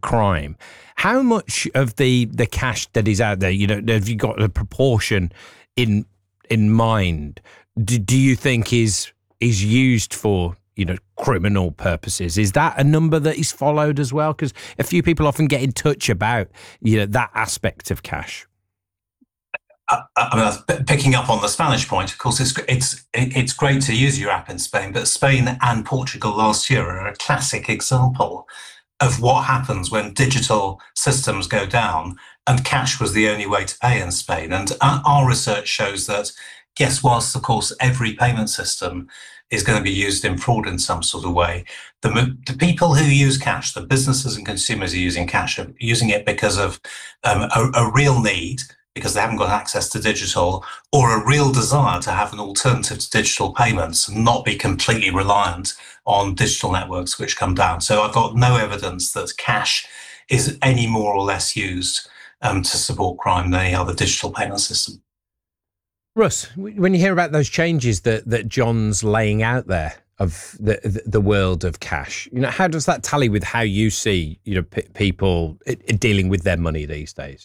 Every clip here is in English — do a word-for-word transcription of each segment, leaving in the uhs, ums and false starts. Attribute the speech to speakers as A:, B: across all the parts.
A: crime. How much of the, the cash that is out there, you know, have you got a proportion in in mind? Do, do you think is is used for, you know, criminal purposes? Is that a number that is followed as well? Because a few people often get in touch about, you know, that aspect of cash.
B: I, I mean, picking up on the Spanish point, of course, it's it's it's great to use your app in Spain, but Spain and Portugal last year are a classic example of what happens when digital systems go down, and cash was the only way to pay in Spain. And our research shows that, yes, whilst of course every payment system is going to be used in fraud in some sort of way, the, the people who use cash, the businesses and consumers are using cash, are using it because of um, a, a real need, because they haven't got access to digital, or a real desire to have an alternative to digital payments and not be completely reliant on digital networks which come down. So I've got no evidence that cash is any more or less used um, to support crime than any other digital payment system.
A: Russ, when you hear about those changes that, that John's laying out there of the, the the world of cash, you know, how does that tally with how you see, you know, p- people dealing with their money these days?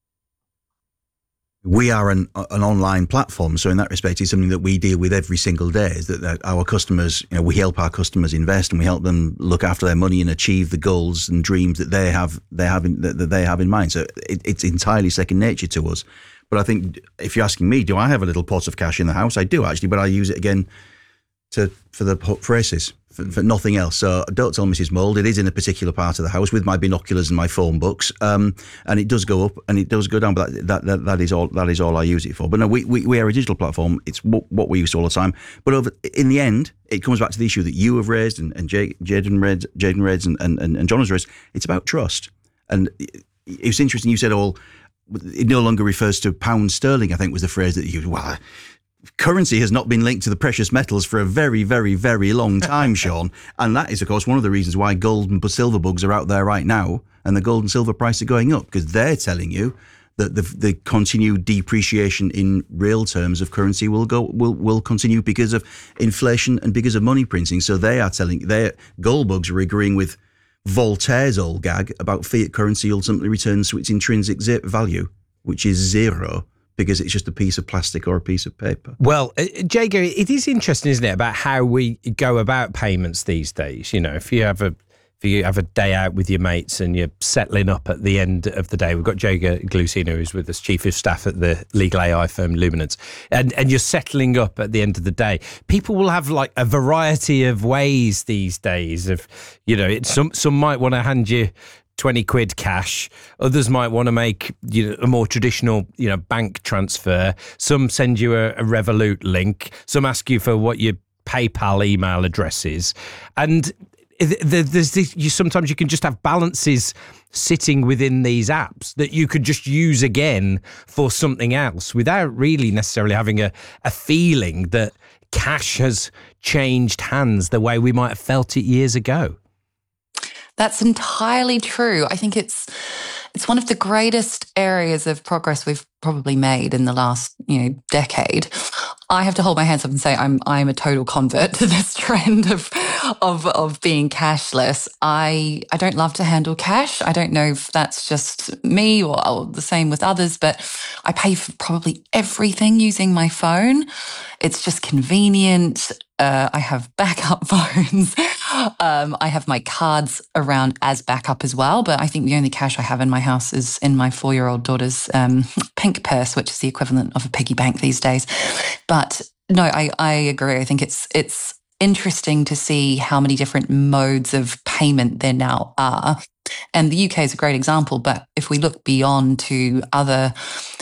C: We are an an online platform, so in that respect, it's something that we deal with every single day. Is that, that our customers, you know, we help our customers invest, and we help them look after their money and achieve the goals and dreams that they have they have in, that, that they have in mind. So it, it's entirely second nature to us. But I think if you're asking me, do I have a little pot of cash in the house? I do actually, but I use it again to for the for races, for, for nothing else. So don't tell Missus Mould, it is in a particular part of the house with my binoculars and my phone books, um, and it does go up and it does go down. But that that, that is all that is all I use it for. But no, we we, we are a digital platform. It's what, what we use all the time. But over in the end, it comes back to the issue that you have raised and, and Jaden raised, Jaden raised, and, and and John has raised. It's about trust. And it's interesting. You said all. It no longer refers to pound sterling, I think was the phrase that you used. Well, currency has not been linked to the precious metals for a very, very, very long time, Sean. And that is, of course, one of the reasons why gold and silver bugs are out there right now and the gold and silver price are going up, because they're telling you that the, the continued depreciation in real terms of currency will go will will continue because of inflation and because of money printing. So they are telling, they gold bugs are agreeing with Voltaire's old gag about fiat currency ultimately returns to its intrinsic value, which is zero, because it's just a piece of plastic or a piece of paper.
A: Well, uh, Jago, it is interesting, isn't it, about how we go about payments these days. You know, if you have a if you have a day out with your mates and you're settling up at the end of the day, we've got Jago Glucino, who's with us, Chief of Staff at the legal A I firm Luminance, and, and you're settling up at the end of the day. People will have like a variety of ways these days of, you know, it, some some might want to hand you twenty quid cash. Others might want to make, you know, a more traditional, you know, bank transfer. Some send you a, a Revolut link. Some ask you for what your PayPal email address is. And there's this, you sometimes you can just have balances sitting within these apps that you could just use again for something else without really necessarily having a, a feeling that cash has changed hands the way we might have felt it years ago.
D: That's entirely true. I think it's it's one of the greatest areas of progress we've probably made in the last, you know, decade. I have to hold my hands up and say I'm I'm a total convert to this trend of of of being cashless. I I don't love to handle cash. I don't know if that's just me or, or the same with others, but I pay for probably everything using my phone. It's just convenient. Uh, I have backup phones. um, I have my cards around as backup as well. But I think the only cash I have in my house is in my four-year-old daughter's um, pink purse, which is the equivalent of a piggy bank these days. But no, I, I agree. I think it's it's interesting to see how many different modes of payment there now are. And the U K is a great example. But if we look beyond to other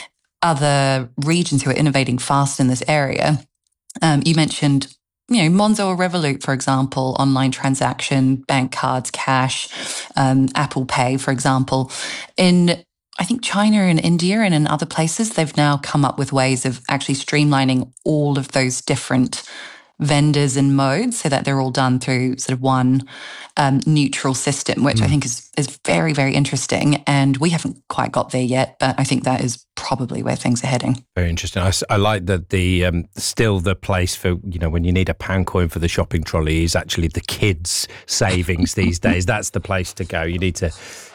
D: other regions who are innovating fast in this area, um, you mentioned, you know, Monzo or Revolut, for example, online transaction, bank cards, cash, um, Apple Pay, for example. In, I think, China and India and in other places, they've now come up with ways of actually streamlining all of those different vendors and modes so that they're all done through sort of one um, neutral system, which mm. I think is is very, very interesting. And we haven't quite got there yet, but I think that is probably where things are heading.
A: Very interesting. I, I like that the um, still the place for, you know, when you need a pound coin for the shopping trolley is actually the kids' savings these days. That's the place to go. You need to